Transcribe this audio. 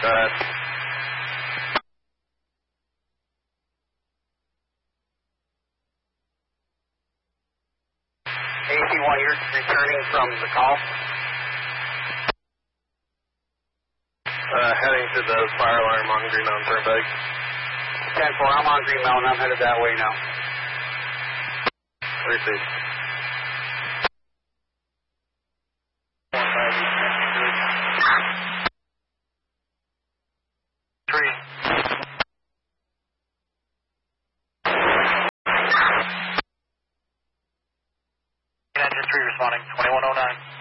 Go ahead. AC-1, you're returning from the call? Heading to the fire alarm on Green Mountain Turnpike. 10-4, I'm on Green Mountain. I'm headed that way now. Received. Tree. Engine 3 responding, 2109.